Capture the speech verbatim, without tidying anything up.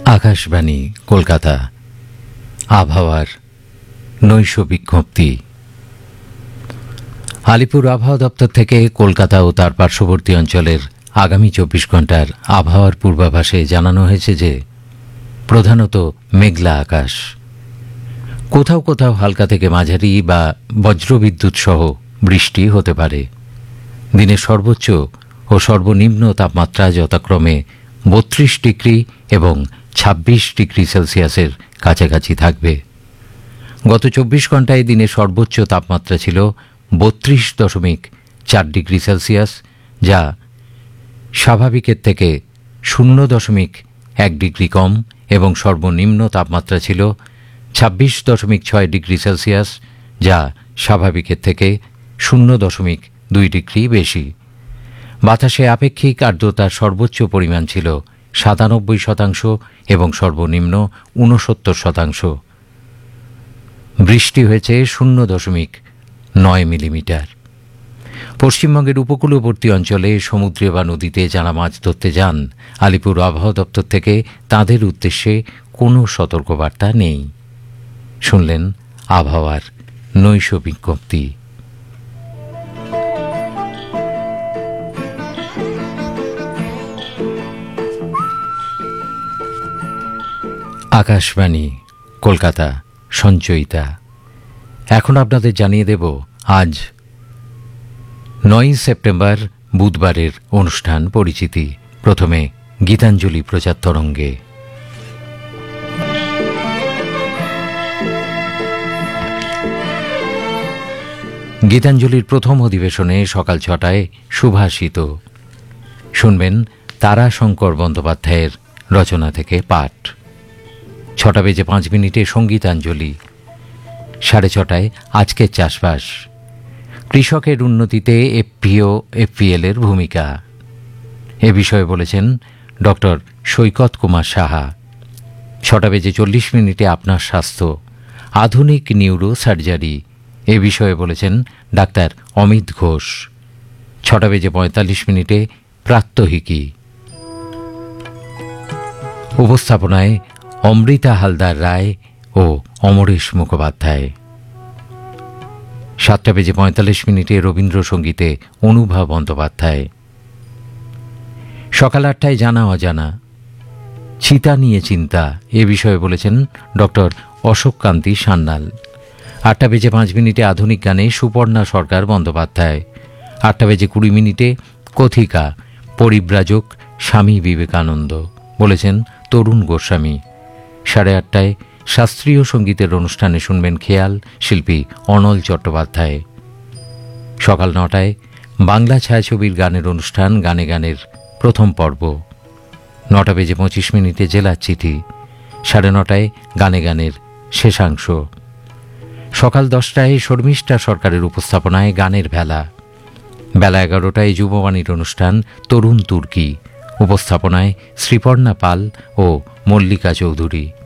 আকাশবাণী কলকাতা। আবহাওয়ার নৈশ বিজ্ঞপ্তি। আলিপুর আবহাওয়া দপ্তর থেকে কলকাতা ও তার পার্শ্ববর্তী অঞ্চলের আগামী চব্বিশ ঘন্টার আবহাওয়ার পূর্বাভাসে জানানো হয়েছে যে প্রধানত মেঘলা আকাশ, কোথাও কোথাও হালকা থেকে মাঝারি বা বজ্রবিদ্যুৎ সহ বৃষ্টি হতে পারে। দিনের সর্বোচ্চ ও সর্বনিম্ন তাপমাত্রা যথাক্রমে বত্রিশ ডিগ্রি এবং ছাব্বিশ ডিগ্রি সেলসিয়াসের কাছাকাছি থাকবে। গত চব্বিশ ঘন্টায় দিনের সর্বোচ্চ তাপমাত্রা ছিল বত্রিশ দশমিক চার ডিগ্রি সেলসিয়াস, যা স্বাভাবিকের থেকে শূন্য দশমিক এক ডিগ্রি কম, এবং সর্বনিম্ন তাপমাত্রা ছিল ছাব্বিশ দশমিক ছয় ডিগ্রি সেলসিয়াস, যা স্বাভাবিকের থেকে শূন্য দশমিক দুই ডিগ্রি বেশি। বাতাসে আপেক্ষিক আর্দ্রতার সর্বোচ্চ পরিমাণ ছিল সাতানব্বই শতাংশ এবং সর্বনিম্ন ঊনসত্তর শতাংশ। বৃষ্টি হয়েছে শূন্য দশমিক নয় মিলিমিটার। পশ্চিমবঙ্গের উপকূলবর্তী অঞ্চলে সমুদ্রে বা নদীতে যারা মাছ ধরতে যান, আলিপুর আবহাওয়া দপ্তর থেকে তাদের উদ্দেশ্যে কোনো সতর্কবার্তা নেই। শুনলেন আবহাওয়ার নৈশ বিজ্ঞপ্তি। আকাশবাণী কলকাতা সঞ্চয়িতা। এখন আপনাদের জানিয়ে দেব আজ নয়ই সেপ্টেম্বর বুধবারের অনুষ্ঠান পরিচিতি। প্রথমে গীতাঞ্জলি প্রচার তরঙ্গে। গীতাঞ্জলির প্রথম অধিবেশনে সকাল ছটায় সুভাষিত শুনবেন তারাশঙ্কর বন্দ্যোপাধ্যায়ের রচনা থেকে পাঠ। ছটা বেজে পাঁচ মিনিটে সঙ্গীতাঞ্জলি। সাড়ে ছটায় আজকের চাষবাস, কৃষকের উন্নতিতে এফপিও এফপিএল এর ভূমিকা, এ বিষয়ে বলেছেন ডক্টর সৈকত কুমার সাহা। ছটা বেজে চল্লিশ মিনিটে আপনার স্বাস্থ্য, আধুনিক নিউরো সার্জারি, এ বিষয়ে বলেছেন ডাক্তার অমিত ঘোষ। ছটা বেজে পঁয়তাল্লিশ মিনিটে প্রাত্যহিকী, উপস্থাপনায় অমৃতা হালদার রায় ও অমরেশ মুখোপাধ্যায়। সাতটা বেজে পঁয়তাল্লিশ মিনিটে রবীন্দ্রসঙ্গীতে অনুভা বন্দ্যোপাধ্যায়। সকাল আটটায় জানা অজানা, চিতা নিয়ে চিন্তা, এ বিষয়ে বলেছেন ডক্টর অশোক কান্তি সান্যাল। আটটা বেজে পাঁচ মিনিটে আধুনিক গানে সুপর্ণা সরকার বন্দ্যোপাধ্যায়। আটটা বেজে কুড়ি মিনিটে কথিকা, পরিব্রাজক স্বামী বিবেকানন্দ, বলেছেন তরুণ গোস্বামী। সাড়ে আটটায় শাস্ত্রীয় সঙ্গীতের অনুষ্ঠানে শুনবেন খেয়াল, শিল্পী অনল চট্টোপাধ্যায়। সকাল নটায় বাংলা ছায়াছবির গানের অনুষ্ঠান গানে গানের প্রথম পর্ব। নটা বেজে পঁচিশ মিনিটে জেলার চিঠি। সাড়ে নটায় গানে গানের শেষাংশ। সকাল দশটায় শর্মিষ্ঠা সরকারের উপস্থাপনায় গানের ভেলা। বেলা এগারোটায় যুববাণীর অনুষ্ঠান তরুণ তুর্কি, উপস্থাপনায় শ্রীপর্ণা পাল ও মল্লিকা চৌধুরী।